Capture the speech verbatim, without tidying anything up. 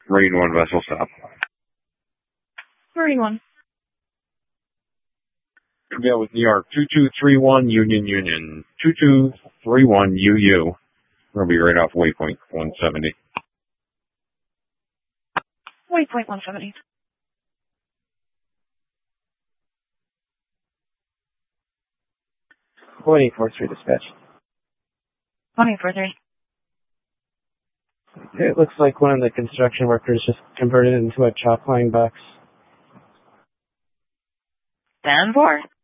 Marine one vessel stop. Marine one. Yeah, with New York, two two three one Union Union, two two three one U U. We'll be right off waypoint one seventy. Waypoint one seventy. one eight four three dispatch. one eight four three. It looks like one of the construction workers just converted it into a chalk line box. ten four.